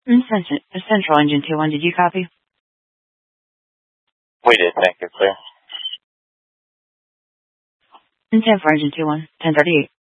Central Engine 2-1, did you copy? We did, thank you, clear. 10 for Engine 2-1, 1038.